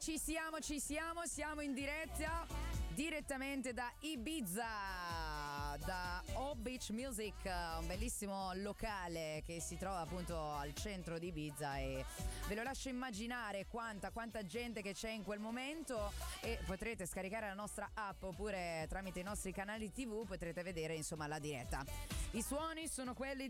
Siamo in diretta direttamente da Ibiza, da O Beach Music, un bellissimo locale che si trova appunto al centro di Ibiza, e ve lo lascio immaginare quanta gente che c'è in quel momento. E potrete scaricare la nostra app oppure tramite i nostri canali TV potrete vedere insomma la diretta. I suoni sono quelli